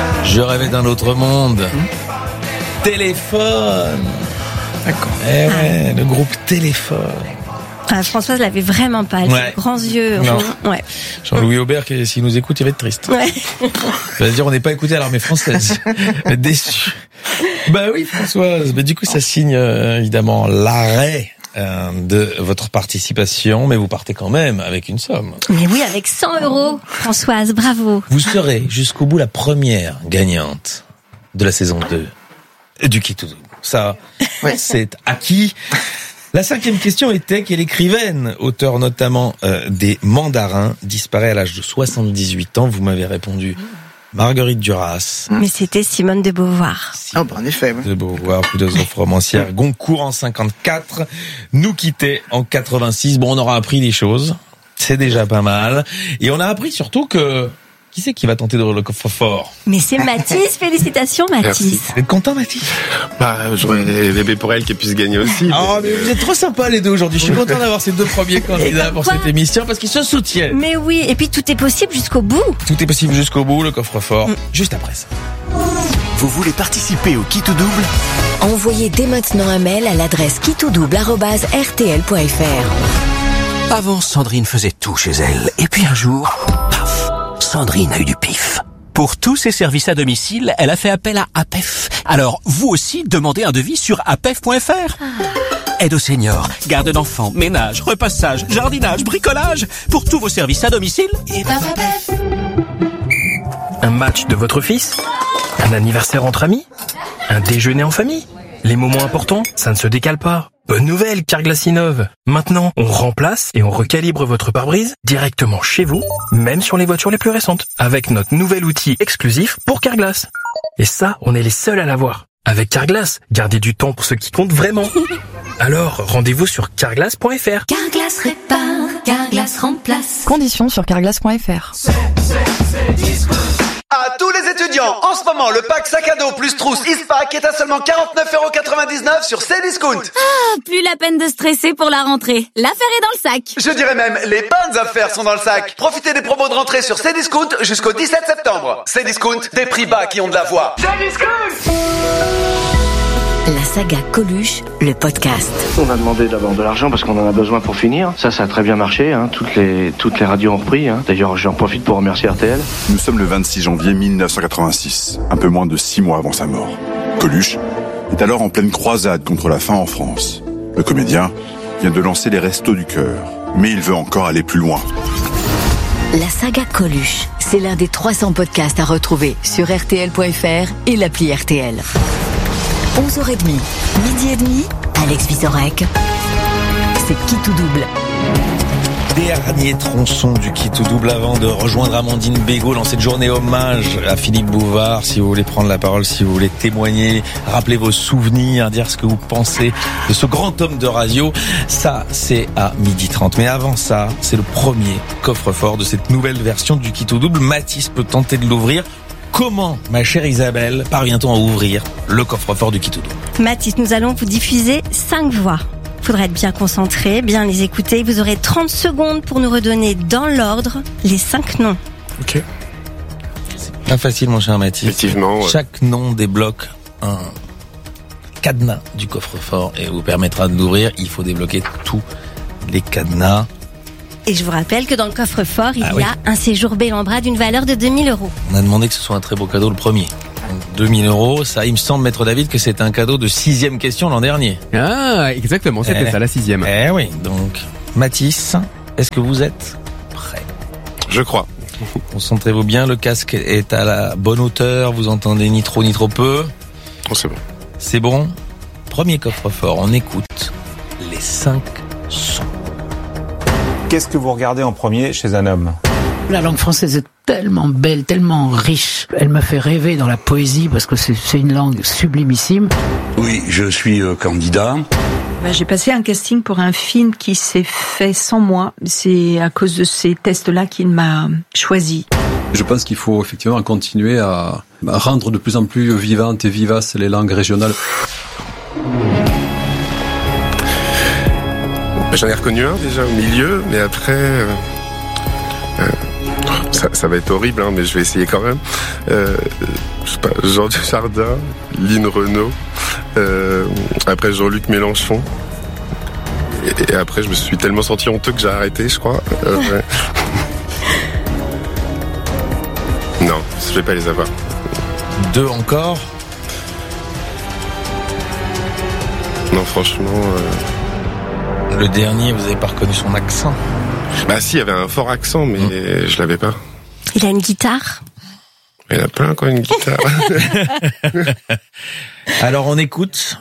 Je rêvais d'un autre monde. Téléphone. D'accord. Ouais, le groupe Téléphone. Ah, Françoise l'avait vraiment pas, elle a les grands yeux ronds. Ouais. Jean-Louis Aubert, s'il nous écoute, il va être triste. Ouais. Il va se dire, on n'est pas écouté à l'armée française. Il va être déçu. Bah oui, Françoise. Mais du coup, ça signe évidemment l'arrêt de votre participation, mais vous partez quand même avec une somme. Mais oui, avec 100 €, Françoise, bravo. Vous serez jusqu'au bout la première gagnante de la saison 2 du Qui tout double. Ça, c'est acquis. La 5e question était quelle écrivaine, auteure notamment des Mandarins, disparaît à l'âge de 78 ans. Vous m'avez répondu Marguerite Duras. Mais c'était Simone de Beauvoir. En effet. De Beauvoir, philosophe romancière, Goncourt en 54, nous quittait en 86. Bon, on aura appris des choses, c'est déjà pas mal. Et on a appris surtout que... Qui c'est qui va tenter d'ouvrir le coffre-fort? Mais c'est Mathis, félicitations Mathis. Vous êtes content, Mathis? J'aurais rêvé pour elle qu'elle puisse gagner aussi. Oh, mais vous êtes trop sympas les deux aujourd'hui. Je suis content d'avoir ces deux premiers candidats pour cette émission parce qu'ils se soutiennent. Mais oui, et puis tout est possible jusqu'au bout. Tout est possible jusqu'au bout, le coffre-fort, juste après ça. Vous voulez participer au Qui tout double? Envoyez dès maintenant un mail à l'adresse quitoudouble@rtl.fr. Avant, Sandrine faisait tout chez elle. Et puis un jour, paf, Sandrine a eu du pif. Pour tous ses services à domicile, elle a fait appel à APEF. Alors, vous aussi, demandez un devis sur apef.fr. Aide aux seniors, garde d'enfants, ménage, repassage, jardinage, bricolage. Pour tous vos services à domicile, et ben APEF. Un match de votre fils? Un anniversaire entre amis? Un déjeuner en famille? Les moments importants, ça ne se décale pas. Bonne nouvelle, Carglass innove. Maintenant, on remplace et on recalibre votre pare-brise directement chez vous, même sur les voitures les plus récentes, avec notre nouvel outil exclusif pour Carglass. Et ça, on est les seuls à l'avoir. Avec Carglass, gardez du temps pour ce qui compte vraiment. Alors, rendez-vous sur carglass.fr. Carglass répare, Carglass remplace. Conditions sur carglass.fr. À tous les étudiants, en ce moment, le pack sac à dos plus trousse Eastpak est à seulement 49,99 € sur Cdiscount. Ah, plus la peine de stresser pour la rentrée. L'affaire est dans le sac. Je dirais même, les bonnes affaires sont dans le sac. Profitez des promos de rentrée sur Cdiscount jusqu'au 17 septembre. Cdiscount, des prix bas qui ont de la voix. Cdiscount! La saga Coluche, le podcast. On a demandé d'abord de l'argent parce qu'on en a besoin pour finir. Ça a très bien marché. Toutes les radios ont repris. D'ailleurs, j'en profite pour remercier RTL. Nous sommes le 26 janvier 1986, un peu moins de 6 mois avant sa mort. Coluche est alors en pleine croisade contre la faim en France. Le comédien vient de lancer les Restos du Cœur, mais il veut encore aller plus loin. La saga Coluche, c'est l'un des 300 podcasts à retrouver sur RTL.fr et l'appli RTL. 11h30, midi et demi, Alex Vizorek. C'est Qui tout double. Dernier tronçon du Qui tout double avant de rejoindre Amandine Bégaud dans cette journée hommage à Philippe Bouvard. Si vous voulez prendre la parole, si vous voulez témoigner, rappeler vos souvenirs, dire ce que vous pensez de ce grand homme de radio, ça c'est à 12h30. Mais avant ça, c'est le premier coffre-fort de cette nouvelle version du Qui tout double. Mathis peut tenter de l'ouvrir. Comment, ma chère Isabelle, parvient-on à ouvrir le coffre-fort du Qui tout double? Mathis, nous allons vous diffuser 5 voix. Faudra être bien concentré, bien les écouter. Vous aurez 30 secondes pour nous redonner dans l'ordre les 5 noms. Ok. C'est pas facile, mon cher Mathis. Effectivement. Ouais. Chaque nom débloque un cadenas du coffre-fort et vous permettra de l'ouvrir. Il faut débloquer tous les cadenas. Et je vous rappelle que dans le coffre-fort, il y a un séjour Bellambra d'une valeur de 2 000 €. On a demandé que ce soit un très beau cadeau le premier. 2 000 €, ça, il me semble, Maître David, que c'est un cadeau de 6e question l'an dernier. Ah, exactement, c'était ça, la 6e. Eh oui, donc, Mathis, est-ce que vous êtes prêt? Je crois. Concentrez-vous bien, le casque est à la bonne hauteur, vous entendez ni trop ni trop peu. Oh, c'est bon. C'est bon. Premier coffre-fort, on écoute les 5 sons. Qu'est-ce que vous regardez en premier chez un homme? La langue française est tellement belle, tellement riche. Elle me fait rêver dans la poésie parce que c'est une langue sublimissime. Oui, je suis candidat. J'ai passé un casting pour un film qui s'est fait sans moi. C'est à cause de ces tests-là qu'il m'a choisi. Je pense qu'il faut effectivement continuer à rendre de plus en plus vivantes et vivaces les langues régionales. J'en ai reconnu un déjà au milieu, mais après... ça va être horrible, mais je vais essayer quand même. je sais pas, Jean Dujardin, Lynn Renaud, après Jean-Luc Mélenchon. Et après, je me suis tellement senti honteux que j'ai arrêté, je crois. Ouais. Non, je vais pas les avoir. 2 encore. Non, franchement... Le dernier, vous avez pas reconnu son accent? Bah si, il y avait un fort accent, mais je l'avais pas. Il a une guitare? Il y en a plein, quoi, une guitare. Alors, on écoute.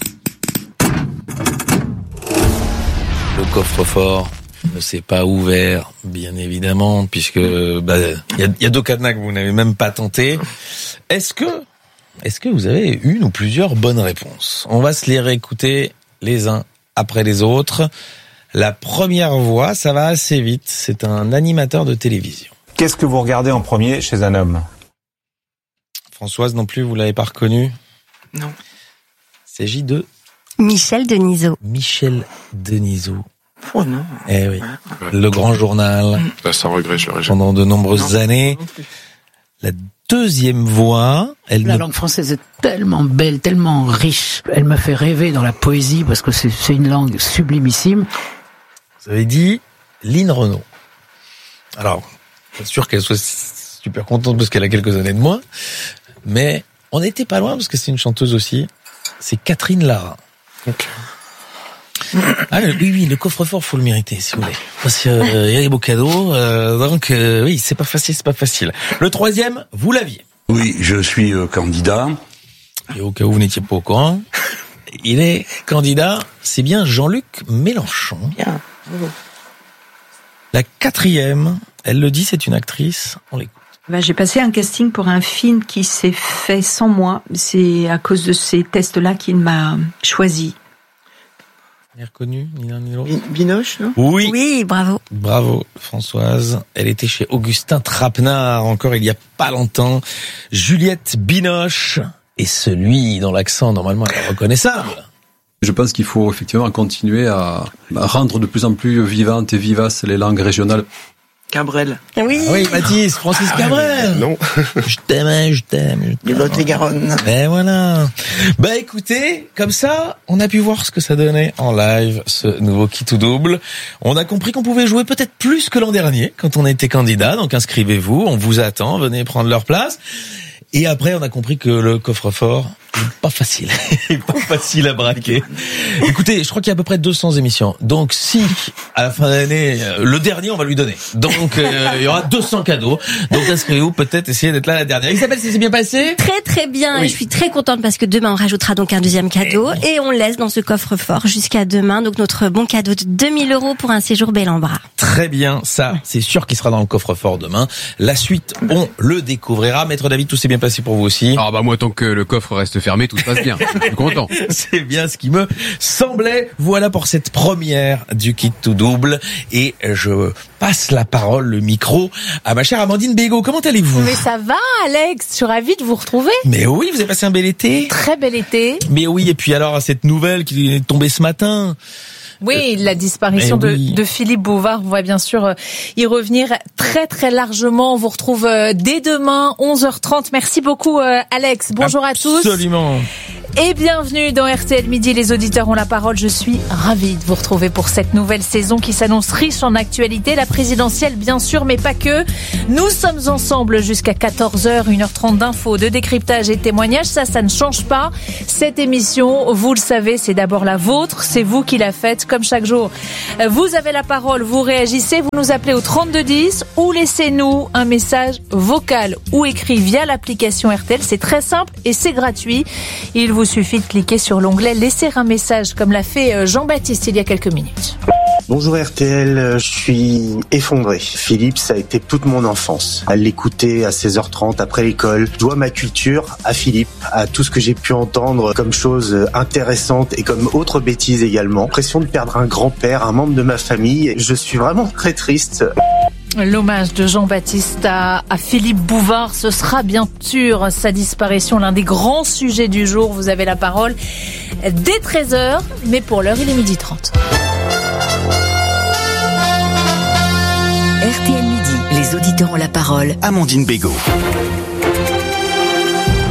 Le coffre-fort ne s'est pas ouvert, bien évidemment, puisque il y a 2 cadenas que vous n'avez même pas tenté. Est-ce que vous avez une ou plusieurs bonnes réponses? On va se les réécouter les uns après les autres. La première voix, ça va assez vite. C'est un animateur de télévision. Qu'est-ce que vous regardez en premier chez un homme? Françoise, non plus, vous l'avez pas reconnu? Non. Il s'agit de Michel Denisot. Michel Denisot. Oh non. Eh oui. Le grand journal. Bah, sans regret, je l'aurais pendant de nombreuses années. La deuxième voix, la langue française est tellement belle, tellement riche. Elle me fait rêver dans la poésie parce que c'est une langue sublimissime. Vous avez dit Lynn Renaud. Alors, c'est sûr qu'elle soit super contente parce qu'elle a quelques années de moins, mais on n'était pas loin parce que c'est une chanteuse aussi. C'est Catherine Lara. Okay. Ah oui, le coffre-fort, faut le mériter, si vous voulez. Parce qu'il y a des beaux cadeaux, donc oui, c'est pas facile. Le troisième, vous l'aviez. Oui, je suis candidat. Et au cas où vous n'étiez pas au courant, il est candidat, c'est bien Jean-Luc Mélenchon. Bien. La quatrième, elle le dit, c'est une actrice, on l'écoute. J'ai passé un casting pour un film qui s'est fait sans moi. C'est à cause de ces tests-là qu'il m'a choisi. Vous l'avez reconnu, ni l'un ni l'autre? Binoche, non? Oui. Oui, bravo. Bravo, Françoise. Elle était chez Augustin Trapenard, encore il y a pas longtemps. Juliette Binoche. Et celui dont l'accent, normalement, est reconnaissable. Je pense qu'il faut effectivement continuer à rendre de plus en plus vivantes et vivaces les langues régionales. Cabrel. Oui. Ah oui, Mathis, Francis Cabrel. Non. Je t'aime. Du Lot-et-Garonne. Et voilà. Bah écoutez, comme ça, on a pu voir ce que ça donnait en live, ce nouveau Qui tout double. On a compris qu'on pouvait jouer peut-être plus que l'an dernier, quand on était candidat. Donc inscrivez-vous, on vous attend, venez prendre leur place. Et après, on a compris que le coffre-fort est pas facile. Pas facile à braquer. Écoutez, je crois qu'il y a à peu près 200 émissions. Donc si, à la fin de l'année, le dernier, on va lui donner. Donc, il y aura 200 cadeaux. Donc inscrivez-vous, peut-être essayez d'être là la dernière. Isabelle, ça s'est bien passé? Très bien. Oui. Et je suis très contente parce que demain, on rajoutera donc un deuxième cadeau. Et on laisse dans ce coffre-fort jusqu'à demain. Donc notre bon cadeau de 2 000 € pour un séjour bel en bras. Très bien, ça, c'est sûr qu'il sera dans le coffre-fort demain. La suite, on le découvrira. Maître David, tout s'est bien passé pour vous aussi? Ah bah moi, tant que le coffre reste fermé, tout se passe bien. Je suis content. C'est bien ce qui me semblait. Voilà pour cette première du Qui tout double. Et je passe la parole, le micro, à ma chère Amandine Bégaud. Comment allez-vous? Mais ça va, Alex. Je suis ravie de vous retrouver. Mais oui, vous avez passé un bel été. Très bel été. Mais oui, et puis alors, cette nouvelle qui est tombée ce matin. Oui, la disparition de Philippe Bouvard. On va bien sûr y revenir très largement. On vous retrouve dès demain, 11h30. Merci beaucoup, Alex. Bonjour à tous. Absolument. Et bienvenue dans RTL Midi. Les auditeurs ont la parole. Je suis ravie de vous retrouver pour cette nouvelle saison qui s'annonce riche en actualité. La présidentielle, bien sûr, mais pas que. Nous sommes ensemble jusqu'à 14h, 1h30 d'infos, de décryptage et de témoignages. Ça ne change pas. Cette émission, vous le savez, c'est d'abord la vôtre. C'est vous qui la faites, comme chaque jour. Vous avez la parole, vous réagissez, vous nous appelez au 3210 ou laissez-nous un message vocal ou écrit via l'application RTL. C'est très simple et c'est gratuit. Il vous suffit de cliquer sur l'onglet « Laisser un message » comme l'a fait Jean-Baptiste il y a quelques minutes. Bonjour RTL, je suis effondré. Philippe, ça a été toute mon enfance. À l'écouter à 16h30 après l'école. Je dois ma culture à Philippe, à tout ce que j'ai pu entendre comme choses intéressantes et comme autres bêtises également. L'impression de perdre un grand-père, un membre de ma famille. Je suis vraiment très triste. L'hommage de Jean-Baptiste à Philippe Bouvard, ce sera bien sûr sa disparition, l'un des grands sujets du jour. Vous avez la parole dès 13h, mais pour l'heure, il est 12h30. RTL Midi, les auditeurs ont la parole. Amandine Bégaud.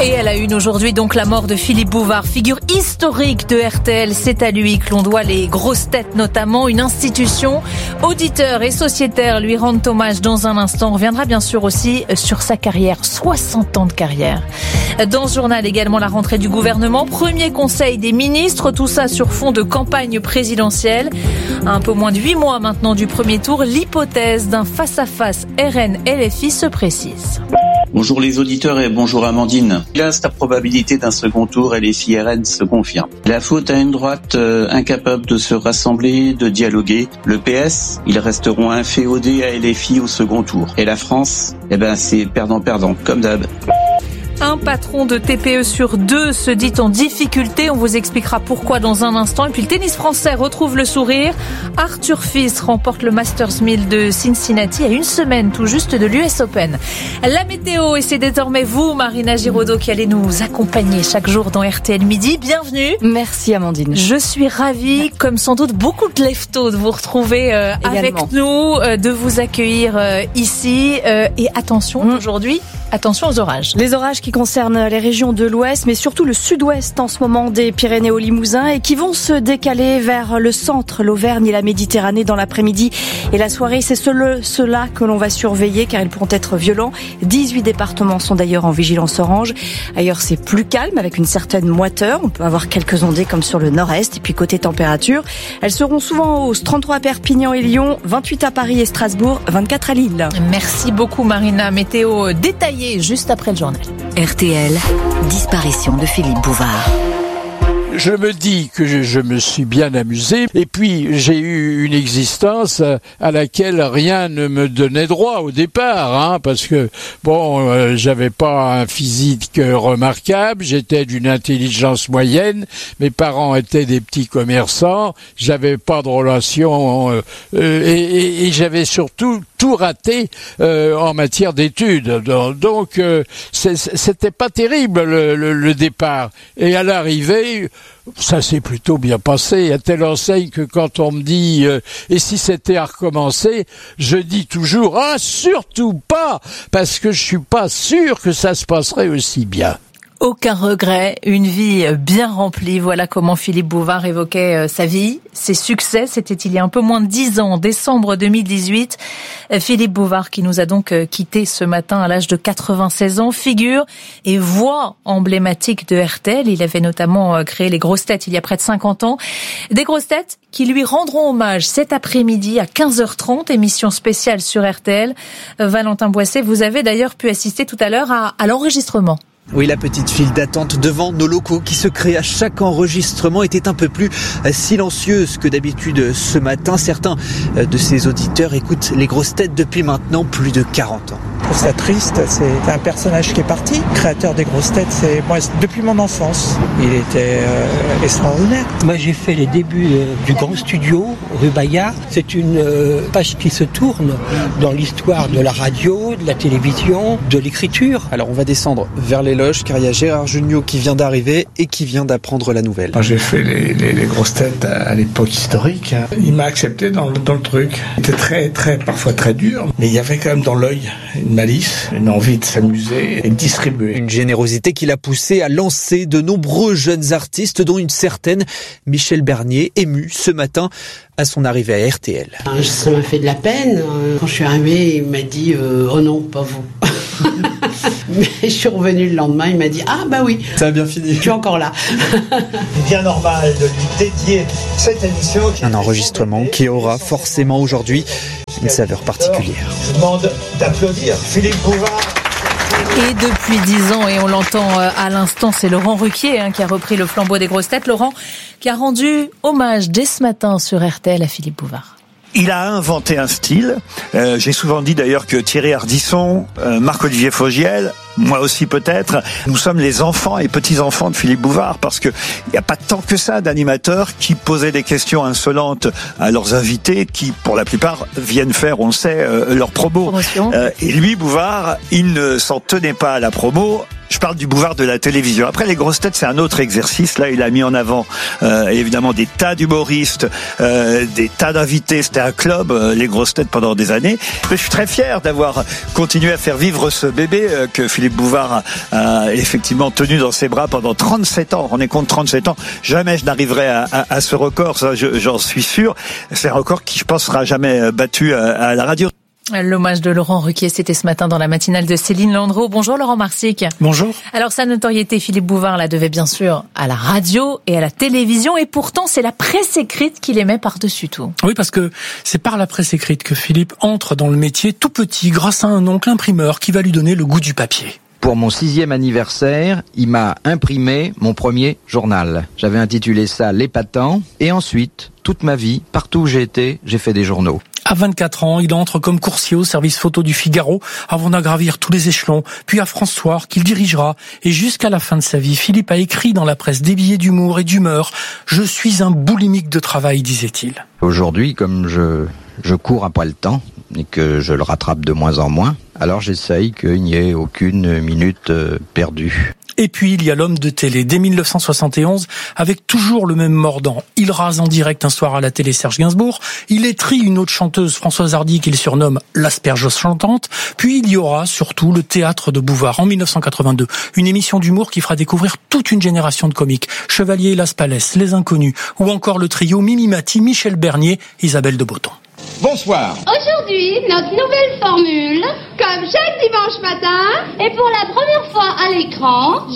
Et à la une aujourd'hui, donc la mort de Philippe Bouvard, figure historique de RTL. C'est à lui que l'on doit les grosses têtes notamment. Une institution, auditeurs et sociétaires lui rendent hommage dans un instant. On reviendra bien sûr aussi sur sa carrière, 60 ans de carrière. Dans ce journal également, la rentrée du gouvernement, premier conseil des ministres, tout ça sur fond de campagne présidentielle. À un peu moins de 8 mois maintenant du premier tour, l'hypothèse d'un face-à-face RN-LFI se précise. Bonjour les auditeurs et bonjour Amandine. Hélas, la probabilité d'un second tour LFI-RN se confirme. La faute à une droite incapable de se rassembler, de dialoguer. Le PS, ils resteront inféodés à LFI au second tour. Et la France, c'est perdant-perdant, comme d'hab. Un patron de TPE sur 2 se dit en difficulté. On vous expliquera pourquoi dans un instant. Et puis le tennis français retrouve le sourire. Arthur Fils remporte le Masters 1000 de Cincinnati à une semaine tout juste de l'US Open. La météo, et c'est désormais vous, Marina Giraudot, qui allez nous accompagner chaque jour dans RTL Midi. Bienvenue. Merci Amandine. Je suis ravie, comme sans doute beaucoup de leftos, de vous retrouver avec nous, de vous accueillir ici. Et attention, aujourd'hui, attention aux orages. Les orages qui concernent les régions de l'ouest, mais surtout le sud-ouest en ce moment des Pyrénées au Limousin et qui vont se décaler vers le centre, l'Auvergne et la Méditerranée dans l'après-midi et la soirée. C'est cela que l'on va surveiller car ils pourront être violents. 18 départements sont d'ailleurs en vigilance orange. Ailleurs, c'est plus calme avec une certaine moiteur. On peut avoir quelques ondées comme sur le nord-est. Et puis côté température, elles seront souvent en hausse. 33 à Perpignan et Lyon, 28 à Paris et Strasbourg, 24 à Lille. Merci beaucoup Marina. Météo détaillée juste après le journal. RTL, disparition de Philippe Bouvard. Je me dis que je me suis bien amusé et puis j'ai eu une existence à laquelle rien ne me donnait droit au départ, parce que j'avais pas un physique remarquable, j'étais d'une intelligence moyenne, mes parents étaient des petits commerçants, j'avais pas de relation et j'avais surtout tout raté en matière d'études. Donc c'était pas terrible le départ. Et à l'arrivée, ça s'est plutôt bien passé, à telle enseigne que quand on me dit et si c'était à recommencer, je dis toujours surtout pas, parce que je suis pas sûr que ça se passerait aussi bien. Aucun regret, une vie bien remplie. Voilà comment Philippe Bouvard évoquait sa vie, ses succès. C'était il y a un peu moins de 10 ans, en décembre 2018. Philippe Bouvard qui nous a donc quitté ce matin à l'âge de 96 ans, figure et voix emblématique de RTL. Il avait notamment créé les grosses têtes il y a près de 50 ans. Des grosses têtes qui lui rendront hommage cet après-midi à 15h30, émission spéciale sur RTL. Valentin Boisset, vous avez d'ailleurs pu assister tout à l'heure à l'enregistrement. Oui, la petite file d'attente devant nos locaux qui se crée à chaque enregistrement était un peu plus silencieuse que d'habitude ce matin. Certains de ces auditeurs écoutent les grosses têtes depuis maintenant plus de 40 ans. Je trouve ça triste, c'est un personnage qui est parti. Créateur des grosses têtes, c'est moi depuis mon enfance. Il était extraordinaire. Moi j'ai fait les débuts du grand studio rue Bayard. C'est une page qui se tourne dans l'histoire de la radio, de la télévision, de l'écriture. Alors on va descendre vers les loges car il y a Gérard Jugnot qui vient d'arriver et qui vient d'apprendre la nouvelle. Moi, j'ai fait les grosses têtes à l'époque historique. Il m'a accepté dans le truc. Il était parfois très dur, mais il y avait quand même dans l'œil une malice, une envie de s'amuser et de distribuer. Une générosité qui l'a poussé à lancer de nombreux jeunes artistes, dont une certaine Michel Bernier, ému ce matin à son arrivée à RTL. Ça m'a fait de la peine. Quand je suis arrivée, il m'a dit « Oh non, pas vous ». Mais je suis revenue le lendemain, il m'a dit « Ah bah oui, ça a bien fini. Je suis encore là ». C'est bien normal de lui dédier cette émission. Un enregistrement qui aura forcément aujourd'hui une saveur particulière. Je vous demande d'applaudir Philippe Bouvard. Et depuis 10 ans, et on l'entend à l'instant, c'est Laurent Ruquier qui a repris le flambeau des grosses têtes. Laurent qui a rendu hommage dès ce matin sur RTL à Philippe Bouvard. Il a inventé un style. J'ai souvent dit d'ailleurs que Thierry Ardisson, Marc-Olivier Fogiel, moi aussi peut-être, nous sommes les enfants et petits-enfants de Philippe Bouvard, parce que il n'y a pas tant que ça d'animateurs qui posaient des questions insolentes à leurs invités, qui pour la plupart viennent faire, on le sait, leur promo. Et lui, Bouvard, il ne s'en tenait pas à la promo, Je parle du boulevard de la télévision. Après, les grosses têtes, c'est un autre exercice. Là, il a mis en avant évidemment des tas d'humoristes, des tas d'invités. C'était un club, les grosses têtes, pendant des années. Je suis très fier d'avoir continué à faire vivre ce bébé que Philippe Bouvard a effectivement tenu dans ses bras pendant 37 ans. On est compte 37 ans. Jamais je n'arriverai à ce record, ça, j'en suis sûr. C'est un record qui, je pense, sera jamais battu à la radio. L'hommage de Laurent Ruquier, c'était ce matin dans la matinale de Céline Landreau. Bonjour Laurent Marsic. Bonjour. Alors sa notoriété, Philippe Bouvard la devait bien sûr à la radio et à la télévision, et pourtant c'est la presse écrite qui l'aimait par-dessus tout. Oui, parce que c'est par la presse écrite que Philippe entre dans le métier tout petit grâce à un oncle imprimeur qui va lui donner le goût du papier. Pour mon 6e anniversaire, il m'a imprimé mon premier journal. J'avais intitulé ça L'Épatant, et ensuite, toute ma vie, partout où j'ai été, j'ai fait des journaux. À 24 ans, il entre comme coursier au service photo du Figaro avant de gravir tous les échelons, puis à France Soir qu'il dirigera. Et jusqu'à la fin de sa vie, Philippe a écrit dans la presse des billets d'humour et d'humeur. « Je suis un boulimique de travail », disait-il. Aujourd'hui, comme je cours après le temps et que je le rattrape de moins en moins, alors j'essaye qu'il n'y ait aucune minute perdue. Et puis, il y a l'homme de télé, dès 1971, avec toujours le même mordant. Il rase en direct un soir à la télé Serge Gainsbourg, il étrille une autre chanteuse, Françoise Hardy, qu'il surnomme l'asperge chantante, puis il y aura surtout le théâtre de Bouvard, en 1982, une émission d'humour qui fera découvrir toute une génération de comiques, Chevalier et Las Palais, Les Inconnus, ou encore le trio Mimi Mati, Michel Bernier, Isabelle de Botton. Bonsoir. Aujourd'hui, notre nouvelle formule, comme chaque dimanche matin, et pour la première fois à l'écran,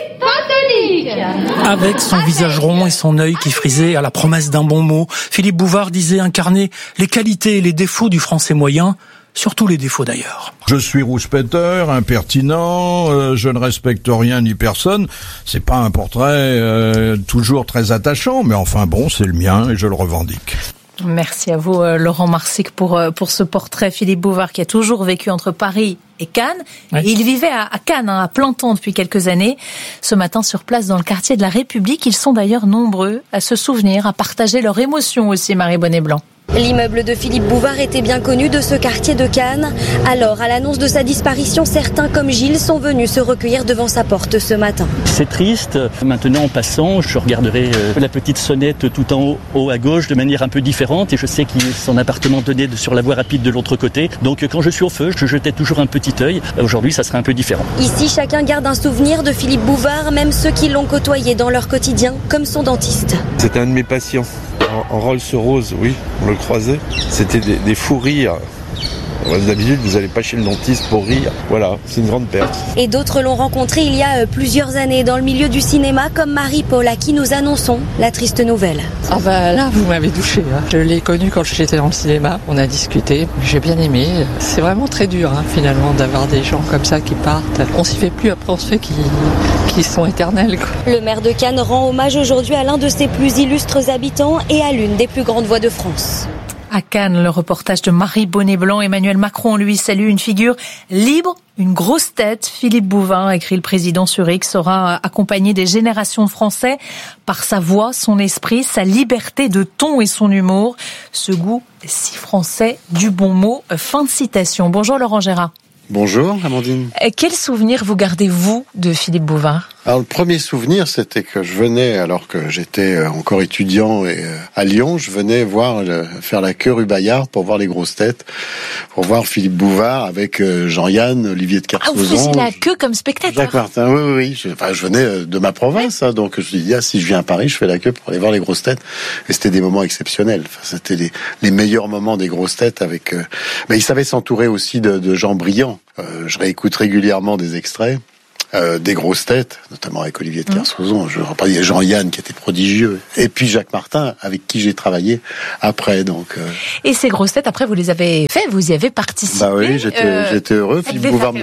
Gilles Pantonique. Avec son visage rond et son œil qui frisait à la promesse d'un bon mot, Philippe Bouvard disait incarner les qualités et les défauts du français moyen, surtout les défauts d'ailleurs. Je suis rouspéteur, impertinent, je ne respecte rien ni personne. C'est pas un portrait toujours très attachant, mais enfin bon, c'est le mien et je le revendique. Merci à vous, Laurent Marsic, pour ce portrait. Philippe Bouvard qui a toujours vécu entre Paris et Cannes. Oui. Et il vivait à Cannes, à plein temps depuis quelques années. Ce matin, sur place, dans le quartier de la République, ils sont d'ailleurs nombreux à se souvenir, à partager leurs émotions aussi, Marie Bonnet-Blanc. L'immeuble de Philippe Bouvard était bien connu de ce quartier de Cannes. Alors, à l'annonce de sa disparition, certains comme Gilles sont venus se recueillir devant sa porte ce matin. C'est triste. Maintenant, en passant, je regarderai la petite sonnette tout en haut à gauche de manière un peu différente. Et je sais que son appartement donnait sur la voie rapide de l'autre côté. Donc, quand je suis au feu, je jetais toujours un petit œil. Aujourd'hui, ça sera un peu différent. Ici, chacun garde un souvenir de Philippe Bouvard, même ceux qui l'ont côtoyé dans leur quotidien, comme son dentiste. C'était un de mes patients. En Rolls-Royce, oui, on le croisait. C'était des fous rires. D'habitude, vous n'allez pas chez le dentiste pour rire. Voilà, c'est une grande perte. Et d'autres l'ont rencontré il y a plusieurs années dans le milieu du cinéma, comme Marie-Paul, à qui nous annonçons la triste nouvelle. Ah bah là, vous m'avez touché. Je l'ai connu quand j'étais dans le cinéma. On a discuté. J'ai bien aimé. C'est vraiment très dur, finalement, d'avoir des gens comme ça qui partent. On s'y fait plus, après on se fait qui sont éternels, quoi. Le maire de Cannes rend hommage aujourd'hui à l'un de ses plus illustres habitants et à l'une des plus grandes voix de France. À Cannes, le reportage de Marie Bonnet-Blanc. Emmanuel Macron, lui, salue une figure libre, une grosse tête. Philippe Bouvard, écrit le président sur X, sera accompagné des générations de Français par sa voix, son esprit, sa liberté de ton et son humour. Ce goût si français du bon mot. Fin de citation. Bonjour Laurent Gérard. Bonjour Amandine. Quel souvenir vous gardez-vous de Philippe Bouvard ? Alors le premier souvenir, c'était que je venais, alors que j'étais encore étudiant et à Lyon, je venais faire la queue rue Bayard pour voir les grosses têtes, pour voir Philippe Bouvard avec Jean-Yann, Olivier de Kersauzon. Ah, vous faisiez la queue comme spectateur. Jacques Martin, oui. Je venais de ma province, donc je me dis, si je viens à Paris, je fais la queue pour aller voir les grosses têtes. Et c'était des moments exceptionnels. C'était les meilleurs moments des grosses têtes avec. Mais il savait s'entourer aussi de gens brillants. Je réécoute régulièrement des extraits. Des grosses têtes, notamment avec Olivier de Kersauzon. Je rappelle, il y a Jean-Yann qui était prodigieux. Et puis Jacques Martin, avec qui j'ai travaillé après. Donc. Et ces grosses têtes, après, vous les avez fait, vous y avez participé. Bah oui, j'étais heureux. Philippe Bouvard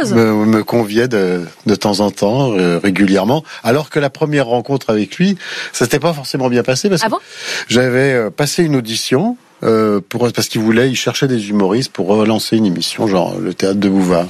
me conviait de temps en temps, régulièrement. Alors que la première rencontre avec lui, ça s'était pas forcément bien passé parce que j'avais passé une audition parce il cherchait des humoristes pour relancer une émission, genre le théâtre de Bouvard.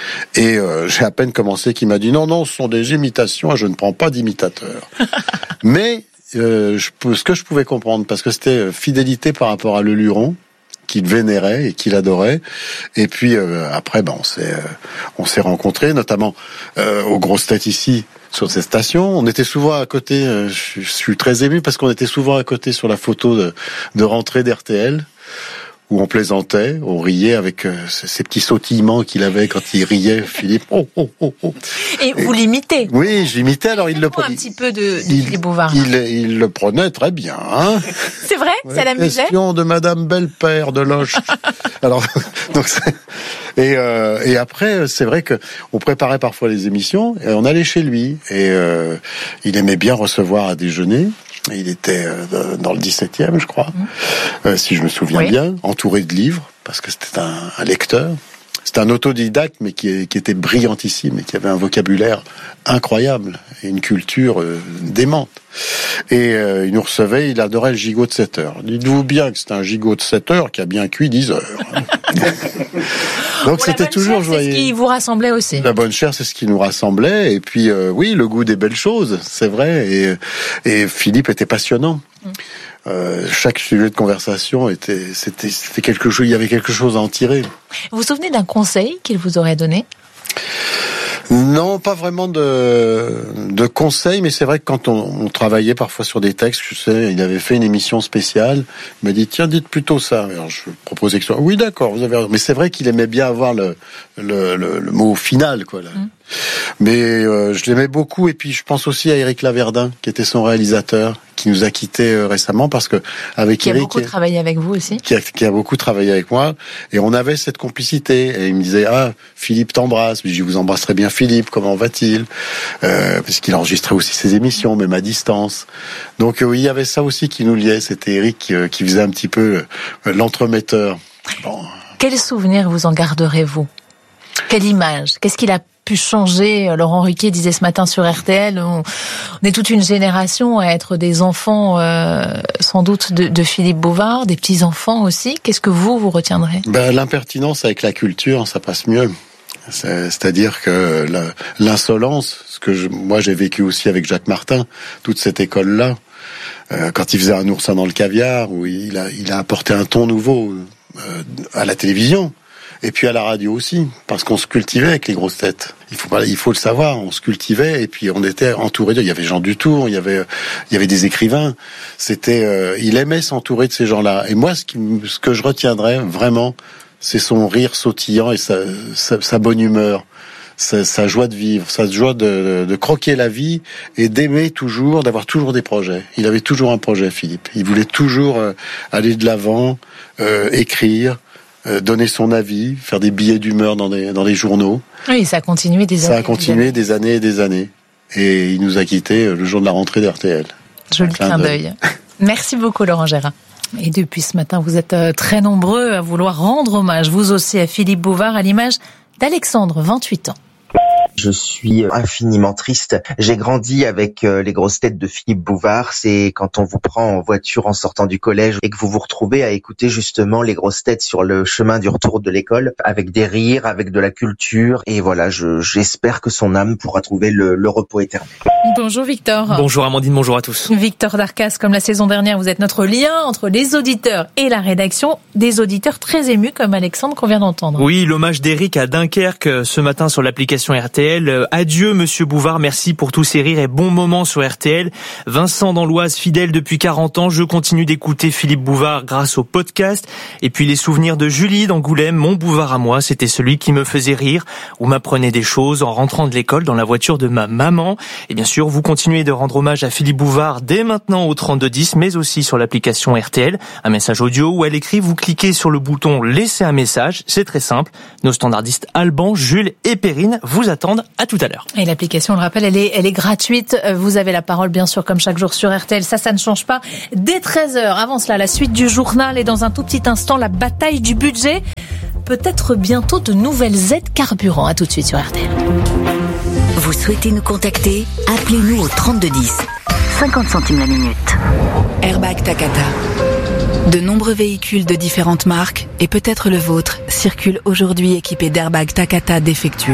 Et j'ai à peine commencé qu'il m'a dit non, ce sont des imitations, je ne prends pas d'imitateurs. Mais ce que je pouvais comprendre, parce que c'était fidélité par rapport à Le Luron, qu'il vénérait et qu'il adorait. Et puis après, on s'est rencontrés, notamment aux grosses têtes ici, sur cette station. On était souvent à côté, je suis très ému parce qu'on était souvent à côté sur la photo de rentrée d'RTL, où on plaisantait, on riait avec ces petits sautillements qu'il avait quand il riait, Philippe. Oh. Et vous l'imitez? Oui, je l'imitais, alors il le prenait. Un petit peu de Philippe Bouvard. Il le prenait très bien, hein. C'est vrai? Ouais, ça l'amusait? Question de Madame Belle-Père de Loche. Alors, et après, c'est vrai que on préparait parfois les émissions, et on allait chez lui, et il aimait bien recevoir à déjeuner. Il était dans le 17e, je crois, si je me souviens bien, entouré de livres, parce que c'était un lecteur. C'était un autodidacte, mais qui était brillantissime et qui avait un vocabulaire incroyable et une culture démente. Et il nous recevait, il adorait le gigot de 7 heures. Dites-vous bien que c'était un gigot de 7 heures qui a bien cuit 10 heures. Donc c'était toujours joyeux. C'est ce qui vous rassemblait aussi. La bonne chair, c'est ce qui nous rassemblait. Et puis oui, le goût des belles choses, c'est vrai. Et Philippe était passionnant. Chaque sujet de conversation c'était quelque chose. Il y avait quelque chose à en tirer. Vous vous souvenez d'un conseil qu'il vous aurait donné? Non, pas vraiment de conseils, mais c'est vrai que quand on travaillait parfois sur des textes, je sais, il avait fait une émission spéciale, il m'a dit tiens, dites plutôt ça. Alors je proposais que ce soit oui, d'accord, vous avez raison. Mais c'est vrai qu'il aimait bien avoir le mot final, quoi. Là. Mais je l'aimais beaucoup, et puis je pense aussi à Éric Laverdin, qui était son réalisateur, qui nous a quittés récemment, parce que avec qui Éric, a beaucoup travaillé avec vous aussi, qui a beaucoup travaillé avec moi, et on avait cette complicité. Et il me disait Philippe t'embrasse. Je vous embrasserai bien Philippe. Comment va-t-il? Parce qu'il enregistrait aussi ses émissions, même à distance. Donc oui, il y avait ça aussi qui nous liait. C'était Éric qui faisait un petit peu l'entremetteur. Bon. Quel souvenir vous en garderez-vous? Quelle image? Qu'est-ce qu'il a pu changer? Laurent Ruquier disait ce matin sur RTL, on est toute une génération à être des enfants sans doute de Philippe Bouvard, des petits-enfants aussi. Qu'est-ce que vous retiendrez? L'impertinence avec la culture, ça passe mieux. C'est-à-dire que l'insolence, ce que moi j'ai vécu aussi avec Jacques Martin, toute cette école-là, quand il faisait Un oursin dans le caviar, où il a apporté un ton nouveau à la télévision. Et puis à la radio aussi, parce qu'on se cultivait avec les grosses têtes. Il faut le savoir, on se cultivait, et puis on était entouré il y avait Jean Dutour, il y avait des écrivains. Il aimait s'entourer de ces gens-là. Et moi, ce que je retiendrai vraiment, c'est son rire sautillant et sa bonne humeur, sa joie de vivre, sa joie de croquer la vie et d'aimer toujours, d'avoir toujours des projets. Il avait toujours un projet, Philippe. Il voulait toujours aller de l'avant, écrire, donner son avis, faire des billets d'humeur dans les journaux. Oui, ça a continué des années. Ça a continué des années et des années. Et il nous a quittés le jour de la rentrée d'RTL. Joli clin d'œil. Merci beaucoup, Laurent Gérard. Et depuis ce matin, vous êtes très nombreux à vouloir rendre hommage, vous aussi, à Philippe Bouvard, à l'image d'Alexandre, 28 ans. Je suis infiniment triste. J'ai grandi avec les grosses têtes de Philippe Bouvard. C'est quand on vous prend en voiture en sortant du collège et que vous vous retrouvez à écouter justement les grosses têtes sur le chemin du retour de l'école, avec des rires, avec de la culture. Et voilà, j'espère que son âme pourra trouver le repos éternel. Bonjour Victor. Bonjour Amandine, bonjour à tous. Victor Darcas, comme la saison dernière, vous êtes notre lien entre les auditeurs et la rédaction. Des auditeurs très émus comme Alexandre qu'on vient d'entendre. Oui, l'hommage d'Éric à Dunkerque ce matin sur l'application RTL. Adieu Monsieur Bouvard, merci pour tous ces rires et bons moments sur RTL. Vincent dans l'Oise, fidèle depuis 40 ans, je continue d'écouter Philippe Bouvard grâce au podcast. Et puis les souvenirs de Julie d'Angoulême, mon Bouvard à moi, c'était celui qui me faisait rire ou m'apprenait des choses en rentrant de l'école dans la voiture de ma maman. Et bien sûr, vous continuez de rendre hommage à Philippe Bouvard dès maintenant au 3210, mais aussi sur l'application RTL. Un message audio ou à l'écrit, vous cliquez sur le bouton laisser un message, c'est très simple. Nos standardistes Alban, Jules et Perrine vous attendent. À tout à l'heure. Et l'application, on le rappelle, elle est gratuite. Vous avez la parole, bien sûr, comme chaque jour sur RTL. Ça ne change pas. Dès 13h, avant cela, la suite du journal et dans un tout petit instant, la bataille du budget. Peut-être bientôt de nouvelles aides carburant. À tout de suite sur RTL. Vous souhaitez nous contacter? Appelez-nous au 3210. 50 centimes la minute. Airbag Takata. De nombreux véhicules de différentes marques, et peut-être le vôtre, circulent aujourd'hui équipés d'airbags Takata défectueux.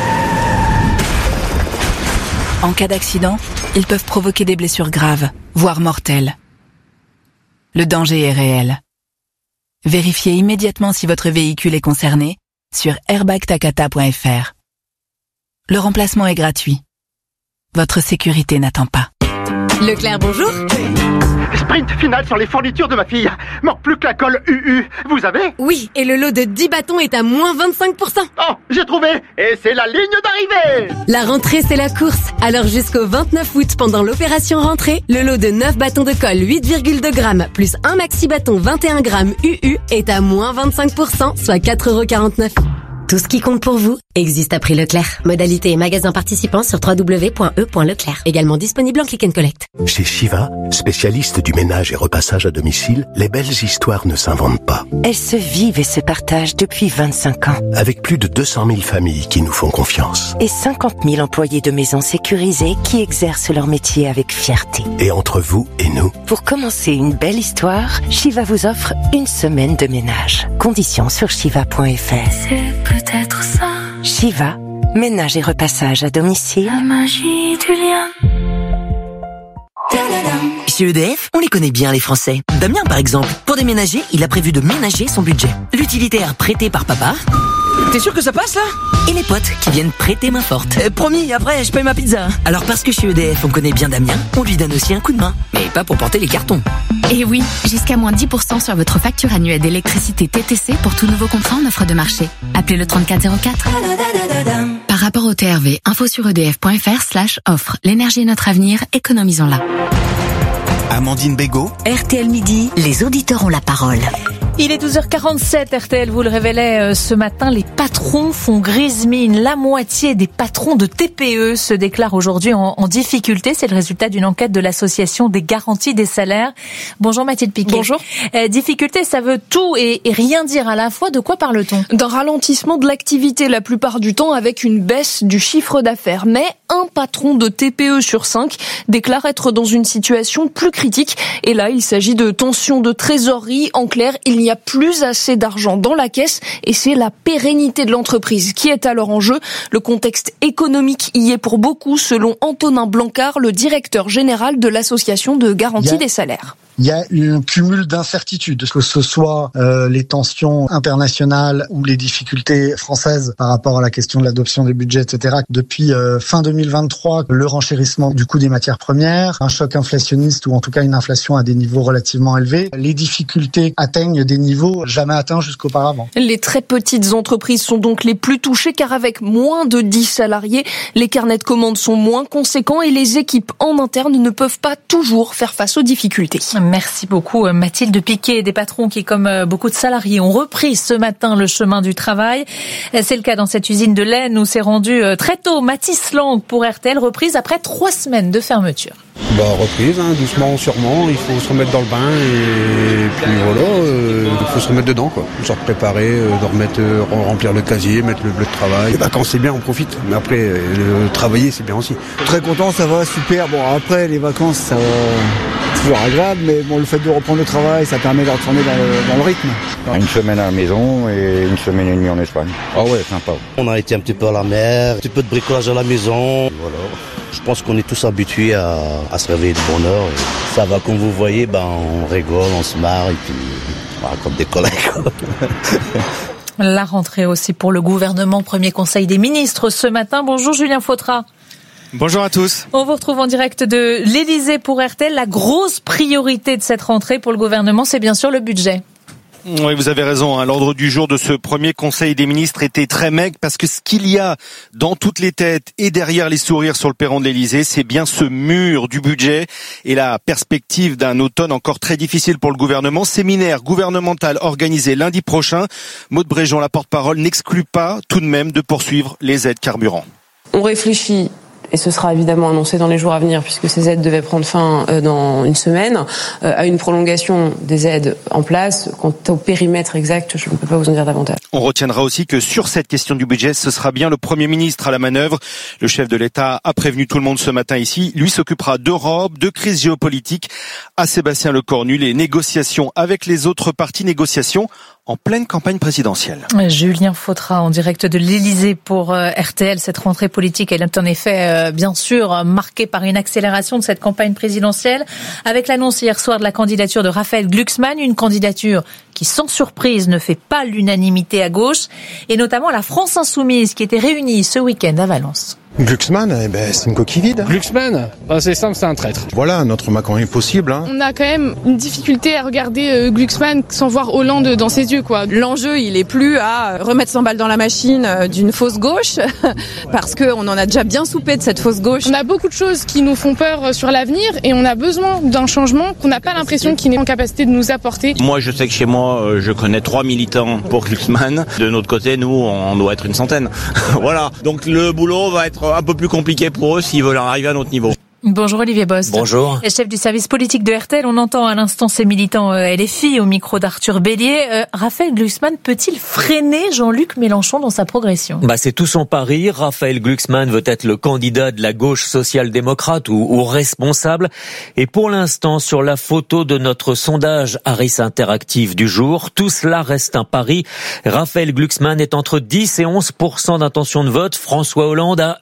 En cas d'accident, ils peuvent provoquer des blessures graves, voire mortelles. Le danger est réel. Vérifiez immédiatement si votre véhicule est concerné sur airbagtakata.fr. Le remplacement est gratuit. Votre sécurité n'attend pas. Leclerc, bonjour. Sprint final sur les fournitures de ma fille. Manque plus que la colle UU. Vous avez? Oui, et le lot de 10 bâtons est à moins 25%. Oh, j'ai trouvé. Et c'est la ligne d'arrivée. La rentrée, c'est la course. Alors jusqu'au 29 août, pendant l'opération rentrée, le lot de 9 bâtons de colle 8,2 grammes plus un maxi bâton 21 grammes UU est à moins 25%, soit 4,49 €. Tout ce qui compte pour vous existe à prix Leclerc. Modalité et magasin participants sur www.e.leclerc. Également disponible en click and collect. Chez Shiva, spécialiste du ménage et repassage à domicile, les belles histoires ne s'inventent pas. Elles se vivent et se partagent depuis 25 ans. Avec plus de 200 000 familles qui nous font confiance. Et 50 000 employés de maisons sécurisées qui exercent leur métier avec fierté. Et entre vous et nous. Pour commencer une belle histoire, Shiva vous offre une semaine de ménage. Conditions sur shiva.fr. C'est peut-être ça. Shiva, ménage et repassage à domicile. La magie du lien. Chez EDF, on les connaît bien les Français. Damien par exemple, pour déménager, il a prévu de ménager son budget. L'utilitaire prêté par papa. T'es sûr que ça passe là? Et les potes qui viennent prêter main forte. Promis, après je paye ma pizza. Alors parce que chez EDF on connaît bien Damien, on lui donne aussi un coup de main. Mais pas pour porter les cartons. Et oui, jusqu'à moins 10% sur votre facture annuelle d'électricité TTC pour tout nouveau contrat en offre de marché. Appelez le 3404. Par rapport au TRV, info sur edf.fr/offre. L'énergie est notre avenir, économisons-la. Amandine Bégaud. RTL Midi, les auditeurs ont la parole. Il est 12h47, RTL vous le révélait ce matin, les patrons font grise mine. La moitié des patrons de TPE se déclarent aujourd'hui en difficulté. C'est le résultat d'une enquête de l'association des garanties des salaires. Bonjour Mathilde Piquet. Bonjour. Difficulté, ça veut tout et rien dire à la fois. De quoi parle-t-on? D'un ralentissement de l'activité la plupart du temps avec une baisse du chiffre d'affaires. Mais un patron de TPE sur 5 déclare être dans une situation plus critique. Et là, il s'agit de tensions de trésorerie. En clair, il n'y a plus assez d'argent dans la caisse et c'est la pérennité de l'entreprise qui est alors en jeu. Le contexte économique y est pour beaucoup, selon Antonin Blancard, le directeur général de l'association de garantie des salaires. Il y a un cumul d'incertitudes, que ce soit les tensions internationales ou les difficultés françaises par rapport à la question de l'adoption des budgets, etc. Depuis fin 2023, le renchérissement du coût des matières premières, un choc inflationniste ou en tout cas une inflation à des niveaux relativement élevés, les difficultés atteignent des niveaux jamais atteints jusqu'auparavant. Les très petites entreprises sont donc les plus touchées car avec moins de 10 salariés, les carnets de commandes sont moins conséquents et les équipes en interne ne peuvent pas toujours faire face aux difficultés. Merci beaucoup Mathilde Piquet. Des patrons qui, comme beaucoup de salariés, ont repris ce matin le chemin du travail. C'est le cas dans cette usine de laine où s'est rendu très tôt Mathis Lang pour RTL, reprise après 3 semaines de fermeture. Reprise, doucement, sûrement, il faut se remettre dans le bain et puis voilà, il faut se remettre dedans quoi. Se préparer, de remettre, remplir le casier, mettre le bleu de travail. Les vacances c'est bien, on profite, mais après travailler c'est bien aussi. Très content, ça va, super. Bon après les vacances ça va, c'est toujours agréable, mais bon le fait de reprendre le travail ça permet de retourner dans le rythme. Une semaine à la maison et une semaine et demie en Espagne. Ah ouais, sympa. On a été un petit peu à la mer, un petit peu de bricolage à la maison, voilà. Je pense qu'on est tous habitués à se réveiller de bonne heure. Et ça va, comme vous voyez, on rigole, on se marre et puis on raconte des collègues. La rentrée aussi pour le gouvernement, premier conseil des ministres ce matin. Bonjour Julien Fautra. Bonjour à tous. On vous retrouve en direct de l'Élysée pour RTL. La grosse priorité de cette rentrée pour le gouvernement, c'est bien sûr le budget. Oui, vous avez raison. L'ordre du jour de ce premier conseil des ministres était très maigre parce que ce qu'il y a dans toutes les têtes et derrière les sourires sur le perron de l'Élysée, c'est bien ce mur du budget et la perspective d'un automne encore très difficile pour le gouvernement. Séminaire gouvernemental organisé lundi prochain. Maude Bréjon, la porte-parole, n'exclut pas tout de même de poursuivre les aides carburant. On réfléchit. Et ce sera évidemment annoncé dans les jours à venir, puisque ces aides devaient prendre fin dans une semaine, à une prolongation des aides en place. Quant au périmètre exact, je ne peux pas vous en dire davantage. On retiendra aussi que sur cette question du budget, ce sera bien le Premier ministre à la manœuvre. Le chef de l'État a prévenu tout le monde ce matin ici. Lui s'occupera d'Europe, de crise géopolitique. À Sébastien Lecornu, les négociations avec les autres partis, négociations en pleine campagne présidentielle. Julien Fautra en direct de l'Élysée pour RTL. Cette rentrée politique, elle est en effet, bien sûr, marquée par une accélération de cette campagne présidentielle, avec l'annonce hier soir de la candidature de Raphaël Glucksmann, une candidature qui, sans surprise, ne fait pas l'unanimité à gauche, et notamment la France Insoumise qui était réunie ce week-end à Valence. Glucksmann, c'est une coquille vide. Glucksmann, c'est simple, c'est un traître. Voilà, notre Macron est possible. On a quand même une difficulté à regarder Glucksmann sans voir Hollande dans ses yeux, quoi. L'enjeu, il est plus à remettre 100 balles dans la machine d'une fausse gauche, parce qu'on en a déjà bien soupé de cette fausse gauche. On a beaucoup de choses qui nous font peur sur l'avenir et on a besoin d'un changement qu'on n'a pas l'impression qu'il est en capacité de nous apporter. Moi, je sais que chez moi, je connais 3 militants pour Glucksmann. De notre côté, nous, on doit être une centaine. Voilà. Donc le boulot va être un peu plus compliqué pour eux s'ils veulent arriver à notre niveau. Bonjour Olivier Bost. Bonjour. Chef du service politique de RTL, on entend à l'instant ces militants LFI au micro d'Arthur Bélier. Raphaël Glucksmann peut-il freiner Jean-Luc Mélenchon dans sa progression ? C'est tout son pari. Raphaël Glucksmann veut être le candidat de la gauche social-démocrate ou responsable. Et pour l'instant, sur la photo de notre sondage Harris Interactive du jour, tout cela reste un pari. Raphaël Glucksmann est entre 10 et 11% d'intention de vote. François Hollande à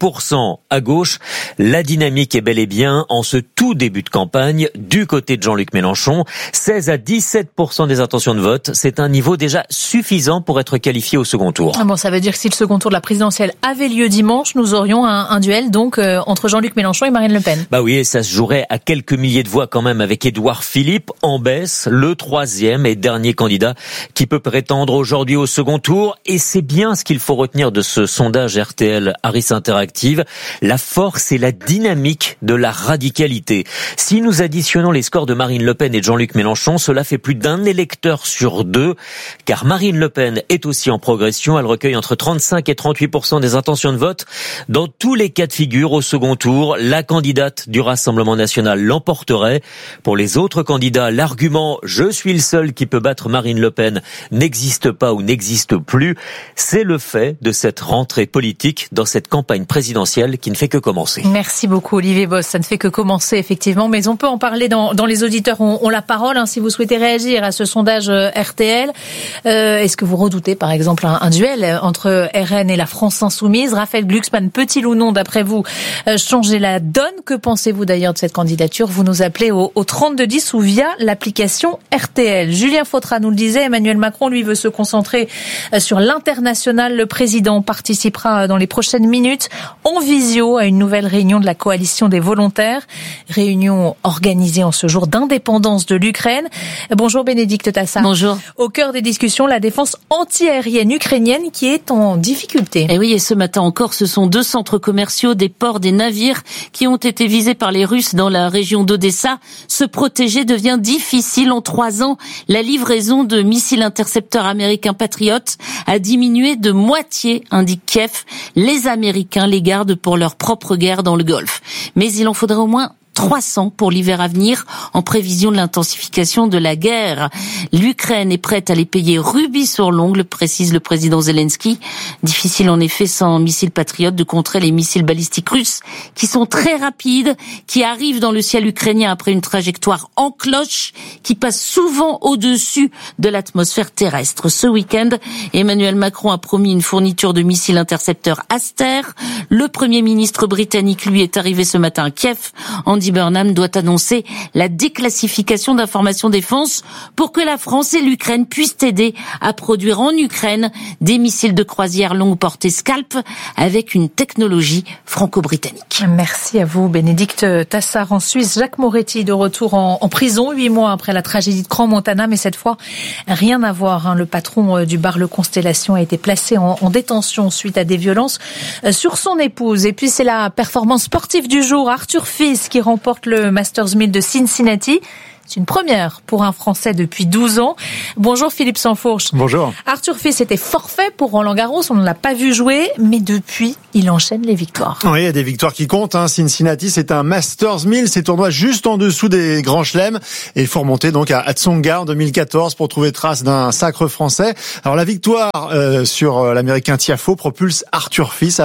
8%. À gauche, la dynamique est bel et bien en ce tout début de campagne du côté de Jean-Luc Mélenchon. 16 à 17% des intentions de vote, c'est un niveau déjà suffisant pour être qualifié au second tour. Ça veut dire que si le second tour de la présidentielle avait lieu dimanche, nous aurions un duel donc entre Jean-Luc Mélenchon et Marine Le Pen. Oui, et ça se jouerait à quelques milliers de voix quand même avec Édouard Philippe en baisse, le troisième et dernier candidat qui peut prétendre aujourd'hui au second tour. Et c'est bien ce qu'il faut retenir de ce sondage RTL Harris Interactive, la force et la dynamique de la radicalité. Si nous additionnons les scores de Marine Le Pen et de Jean-Luc Mélenchon, cela fait plus d'un électeur sur deux, car Marine Le Pen est aussi en progression. Elle recueille entre 35 et 38% des intentions de vote. Dans tous les cas de figure, au second tour, la candidate du Rassemblement national l'emporterait. Pour les autres candidats, l'argument « je suis le seul qui peut battre Marine Le Pen » n'existe pas ou n'existe plus. C'est le fait de cette rentrée politique dans cette campagne présidentielle qui ne fait que commencer. Merci beaucoup Olivier Bost, ça ne fait que commencer effectivement, mais on peut en parler dans les auditeurs ont la parole, si vous souhaitez réagir à ce sondage RTL. Est-ce que vous redoutez par exemple un duel entre RN et la France Insoumise ? Raphaël Glucksmann peut-il ou non, d'après vous, changer la donne ? Que pensez-vous d'ailleurs de cette candidature ? Vous nous appelez au 3210 ou via l'application RTL. Julien Fautra nous le disait, Emmanuel Macron lui veut se concentrer sur l'international. Le président participera dans les prochaines minutes en visio à une nouvelle réunion de la coalition des volontaires, réunion organisée en ce jour d'indépendance de l'Ukraine. Bonjour Bénédicte Tassard. Bonjour. Au cœur des discussions, la défense antiaérienne ukrainienne qui est en difficulté. Et oui, et ce matin encore, ce sont 2 centres commerciaux, des ports, des navires qui ont été visés par les Russes dans la région d'Odessa. Se protéger devient difficile. En 3 ans, la livraison de missiles intercepteurs américains Patriot a diminué de moitié, indique Kiev. Les Américains les gardent pour leur propre guerre dans le Golfe. Mais il en faudrait au moins 300 pour l'hiver à venir, en prévision de l'intensification de la guerre. L'Ukraine est prête à les payer rubis sur l'ongle, précise le président Zelensky. Difficile en effet, sans missiles patriotes, de contrer les missiles balistiques russes, qui sont très rapides, qui arrivent dans le ciel ukrainien après une trajectoire en cloche, qui passe souvent au-dessus de l'atmosphère terrestre. Ce week-end, Emmanuel Macron a promis une fourniture de missiles intercepteurs Aster. Le Premier ministre britannique, lui, est arrivé ce matin à Kiev. Andy Burnham doit annoncer la déclassification d'informations défense pour que la France et l'Ukraine puissent aider à produire en Ukraine des missiles de croisière longue portée Scalp avec une technologie franco-britannique. Merci à vous Bénédicte Tassard. En Suisse, Jacques Moretti de retour en prison 8 mois après la tragédie de Crans-Montana, mais cette fois rien à voir. Le patron du bar Le Constellation a été placé en détention suite à des violences sur son épouse. Et puis c'est la performance sportive du jour. Arthur Fils qui remporte le Masters 1000 de Cincinnati. C'est une première pour un Français depuis 12 ans. Bonjour Philippe Sansfourche. Bonjour. Arthur Fils était forfait pour Roland-Garros, on ne l'a pas vu jouer, mais depuis, il enchaîne les victoires. Oui, il y a des victoires qui comptent. Cincinnati, c'est un Masters 1000, c'est tournoi juste en dessous des grands chelems. Et il faut remonter donc à Tsonga en 2014 pour trouver trace d'un sacre français. Alors la victoire sur l'Américain Tiafoe propulse Arthur Fils à la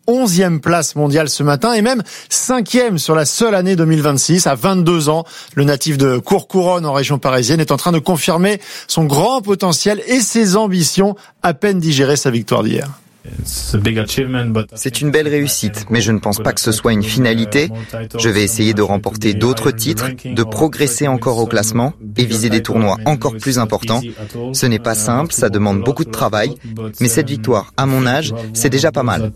11e place mondiale ce matin et même 5e sur la seule année 2026. À 22 ans, le natif de Courcouronnes en région parisienne est en train de confirmer son grand potentiel et ses ambitions, à peine digérer sa victoire d'hier. C'est une belle réussite, mais je ne pense pas que ce soit une finalité. Je vais essayer de remporter d'autres titres, de progresser encore au classement et viser des tournois encore plus importants. Ce n'est pas simple, ça demande beaucoup de travail, mais cette victoire, à mon âge, c'est déjà pas mal.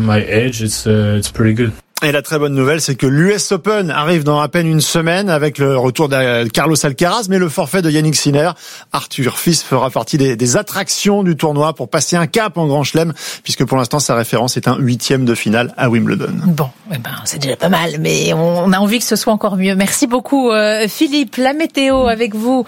Et la très bonne nouvelle, c'est que l'US Open arrive dans à peine une semaine avec le retour de Carlos Alcaraz, mais le forfait de Yannick Sinner. Arthur Fils fera partie des attractions du tournoi pour passer un cap en Grand Chelem, puisque pour l'instant, sa référence est un 8e de finale à Wimbledon. Bon, c'est déjà pas mal, mais on a envie que ce soit encore mieux. Merci beaucoup, Philippe. La météo avec vous,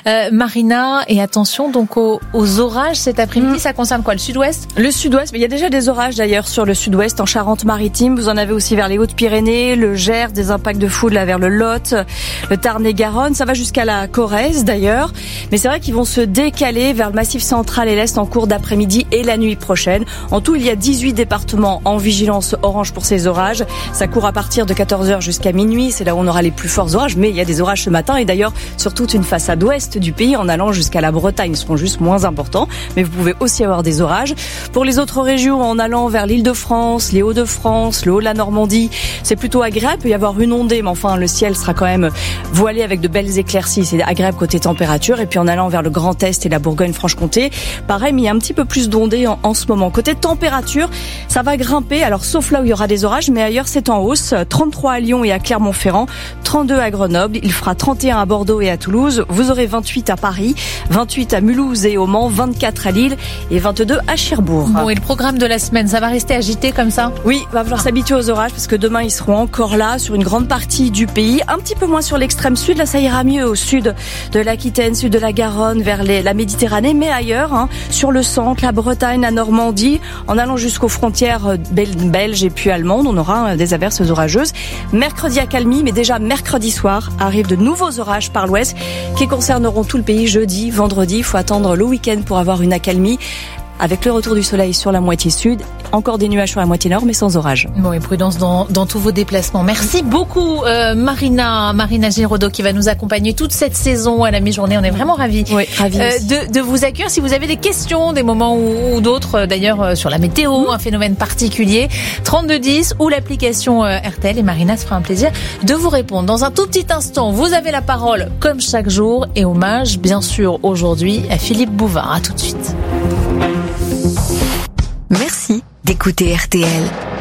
Marina. Et attention donc aux orages cet après-midi. Ça concerne quoi, le sud-ouest? Le sud-ouest, mais il y a déjà des orages d'ailleurs sur le sud-ouest, en Charente-Maritime. Vous en avez aussi vers les Hautes-Pyrénées, le Gers, des impacts de foudre là vers le Lot, le Tarn-et-Garonne. Ça va jusqu'à la Corrèze d'ailleurs. Mais c'est vrai qu'ils vont se décaler vers le Massif central et l'Est en cours d'après-midi et la nuit prochaine. En tout, il y a 18 départements en vigilance orange pour ces orages. Ça court à partir de 14h jusqu'à minuit. C'est là où on aura les plus forts orages. Mais il y a des orages ce matin et d'ailleurs sur toute une façade ouest du pays en allant jusqu'à la Bretagne. Ils seront juste moins importants. Mais vous pouvez aussi avoir des orages. Pour les autres régions, en allant vers l'Île-de-France, les Hauts-de-France, le Haut de la Normandie, c'est plutôt agréable. Il peut y avoir une ondée, mais enfin, le ciel sera quand même voilé avec de belles éclaircies. C'est agréable côté température. Et puis, en allant vers le Grand Est et la Bourgogne-Franche-Comté, pareil, mais il y a un petit peu plus d'ondées en ce moment. Côté température, ça va grimper. Alors, sauf là où il y aura des orages, mais ailleurs, c'est en hausse. 33 à Lyon et à Clermont-Ferrand, 32 à Grenoble. Il fera 31 à Bordeaux et à Toulouse. Vous aurez 28 à Paris, 28 à Mulhouse et au Mans, 24 à Lille et 22 à Cherbourg. Bon, et le programme de la semaine, ça va rester agité comme ça? Oui, va falloir s'habituer aux orages parce que demain, ils seront encore là sur une grande partie du pays. Un petit peu moins sur l'extrême sud. Là, ça ira mieux au sud de l'Aquitaine, sud de la Garonne, vers la Méditerranée, mais ailleurs, sur le centre, la Bretagne, la Normandie, en allant jusqu'aux frontières belges et puis allemandes, on aura des averses orageuses. Mercredi, accalmie, mais déjà mercredi soir, arrivent de nouveaux orages par l'ouest qui concerneront tout le pays jeudi, vendredi. Il faut attendre le week-end pour avoir une accalmie. Avec le retour du soleil sur la moitié sud, encore des nuages sur la moitié nord, mais sans orage. Bon, et prudence dans tous vos déplacements. Merci beaucoup, Marina Giraudot, qui va nous accompagner toute cette saison à la mi-journée. On est vraiment ravis, de vous accueillir. Si vous avez des questions, des moments ou d'autres, d'ailleurs, sur la météo, un phénomène particulier, 3210 ou l'application RTL, et Marina se fera un plaisir de vous répondre. Dans un tout petit instant, vous avez la parole, comme chaque jour, et hommage, bien sûr, aujourd'hui, à Philippe Bouvard. À tout de suite. Merci d'écouter RTL.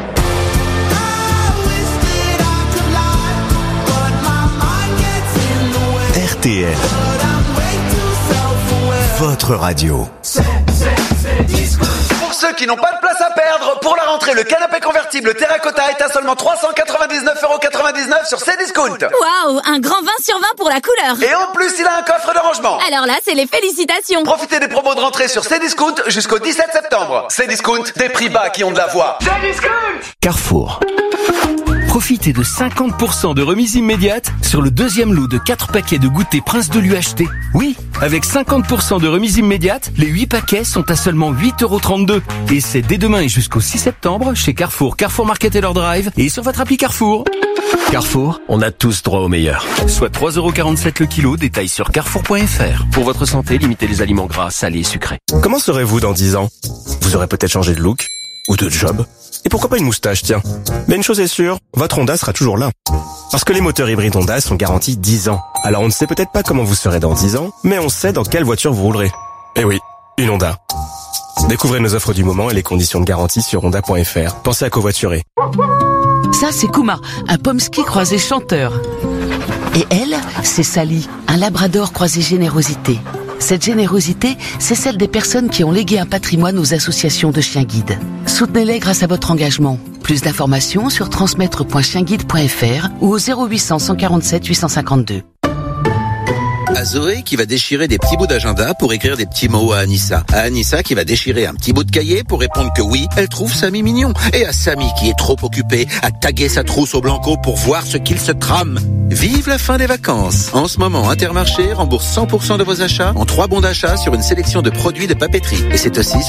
RTL, votre radio. Pour ceux qui n'ont pas de place à perdre, pour la rentrée, le canapé convertible Terracotta est à seulement 399,99€ sur Cdiscount. Waouh, un grand 20 sur 20 pour la couleur. Et en plus, il a un coffre de rangement. Alors là, c'est les félicitations. Profitez des promos de rentrée sur Cdiscount jusqu'au 17 septembre. Cdiscount, des prix bas qui ont de la voix. Cdiscount. Carrefour. Profitez de 50% de remise immédiate sur le deuxième lot de 4 paquets de goûter Prince de l'UHT. Oui, avec 50% de remise immédiate, les 8 paquets sont à seulement 8,32€. Et c'est dès demain et jusqu'au 6 septembre chez Carrefour, Carrefour Market et leur drive et sur votre appli Carrefour. Carrefour, on a tous droit au meilleur. Soit 3,47€ le kilo, détail sur carrefour.fr. Pour votre santé, limitez les aliments gras, salés et sucrés. Comment serez-vous dans 10 ans? Vous aurez peut-être changé de look ou de job. Et pourquoi pas une moustache, tiens. Mais une chose est sûre, votre Honda sera toujours là. Parce que les moteurs hybrides Honda sont garantis 10 ans. Alors on ne sait peut-être pas comment vous serez dans 10 ans, mais on sait dans quelle voiture vous roulerez. Eh oui, une Honda. Découvrez nos offres du moment et les conditions de garantie sur honda.fr. Pensez à covoiturer. Ça, c'est Kuma, un pomsky croisé chanteur. Et elle, c'est Sally, un labrador croisé générosité. Cette générosité, c'est celle des personnes qui ont légué un patrimoine aux associations de chiens guides. Soutenez-les grâce à votre engagement. Plus d'informations sur transmettre.chienguide.fr ou au 0800 147 852. À Zoé qui va déchirer des petits bouts d'agenda pour écrire des petits mots à Anissa. À Anissa qui va déchirer un petit bout de cahier pour répondre que oui, elle trouve Samy mignon. Et à Samy qui est trop occupé à taguer sa trousse au Blanco pour voir ce qu'il se trame. Vive la fin des vacances. En ce moment, Intermarché rembourse 100% de vos achats en 3 bons d'achat sur une sélection de produits de papeterie. Et c'est aussi